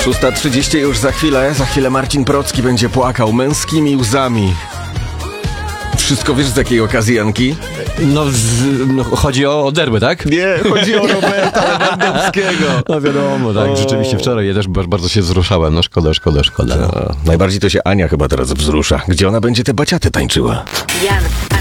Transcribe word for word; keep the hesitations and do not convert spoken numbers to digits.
szósta trzydzieści już za chwilę. Za chwilę Marcin Procki będzie płakał męskimi łzami. Wszystko wiesz z jakiej okazji, Janki? No, z, no chodzi o, o derby, tak? Nie, chodzi o Roberta Lewandowskiego. No wiadomo, tak, O. rzeczywiście wczoraj ja też ba- bardzo się wzruszałem. No szkoda, szkoda, szkoda. No. No, najbardziej to się Ania chyba teraz wzrusza. Gdzie ona będzie te baciaty tańczyła? Jan